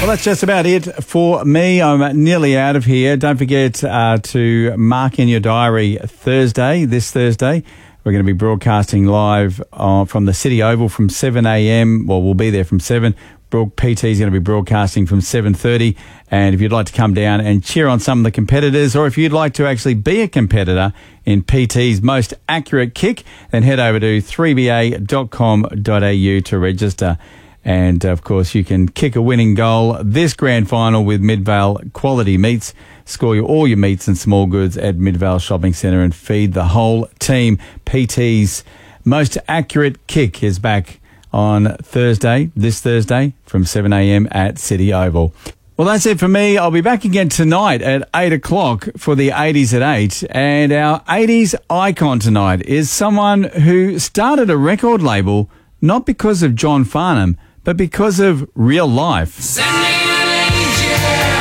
Well, that's just about it for me. I'm nearly out of here. Don't forget to mark in your diary this Thursday. We're going to be broadcasting live from the City Oval from 7 a.m. Well, we'll be there from 7. PT is going to be broadcasting from 7:30. And if you'd like to come down and cheer on some of the competitors, or if you'd like to actually be a competitor in PT's most accurate kick, then head over to 3ba.com.au to register. And, of course, you can kick a winning goal this grand final with Midvale Quality Meats. Score all your meats and small goods at Midvale Shopping Centre and feed the whole team. PT's most accurate kick is back on this Thursday, from 7 a.m. at City Oval. Well, that's it for me. I'll be back again tonight at 8 o'clock for the 80s at 8. And our 80s icon tonight is someone who started a record label not because of John Farnham, but because of real life. Send me an angel.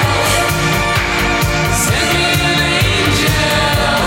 Send me an angel.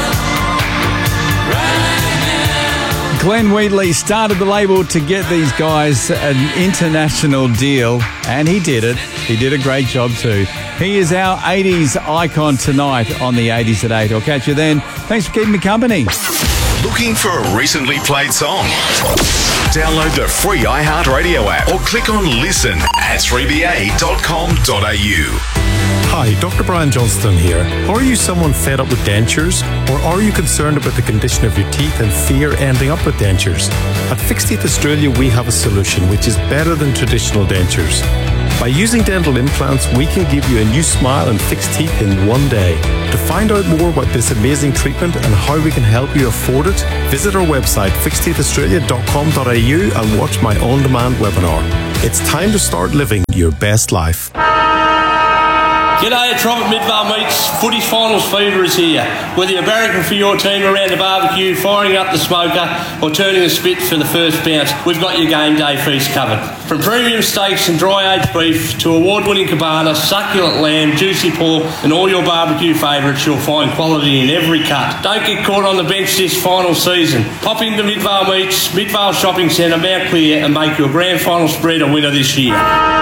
Right now. Glenn Wheatley started the label to get these guys an international deal, and he did it. He did a great job too. He is our 80s icon tonight on the 80s at 8. I'll catch you then. Thanks for keeping me company. Looking for a recently played song? Download the free iHeartRadio app or click on listen at 3ba.com.au. Hi, Dr. Brian Johnston here. Are you someone fed up with dentures? Or are you concerned about the condition of your teeth and fear ending up with dentures? At Fixed Teeth Australia, we have a solution which is better than traditional dentures. By using dental implants, we can give you a new smile and fixed teeth in one day. To find out more about this amazing treatment and how we can help you afford it, visit our website fixedteethaustralia.com.au and watch my on-demand webinar. It's time to start living your best life. G'day, it's Robert Midvale Meats. Footy Finals fever is here. Whether you're barracking for your team around the barbecue, firing up the smoker, or turning the spit for the first bounce, we've got your game day feast covered. From premium steaks and dry-aged beef to award-winning cabana, succulent lamb, juicy pork, and all your barbecue favourites, you'll find quality in every cut. Don't get caught on the bench this final season. Pop into Midvale Meats, Midvale Shopping Centre, Mount Clear, and make your grand final spread a winner this year.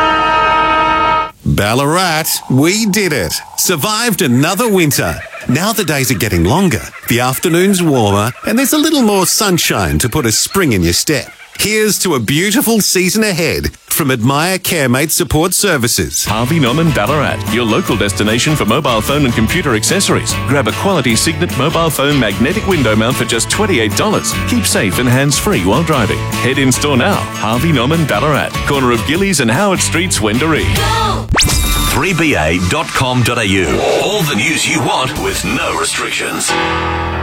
Ballarat, we did it. Survived another winter. Now the days are getting longer, the afternoons warmer, and there's a little more sunshine to put a spring in your step. Here's to a beautiful season ahead from Admire CareMate Support Services. Harvey Norman Ballarat, your local destination for mobile phone and computer accessories. Grab a quality Signet mobile phone magnetic window mount for just $28. Keep safe and hands-free while driving. Head in store now. Harvey Norman Ballarat, corner of Gillies and Howard Streets, Wendouree. 3ba.com.au. All the news you want with no restrictions.